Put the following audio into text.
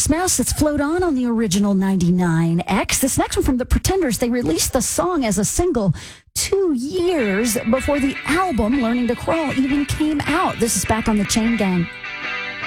Modest Mouse, that's Float On the original 99X. This next one from The Pretenders, they released the song as a single 2 years before the album Learning to Crawl even came out. This is back on the Chain Gang.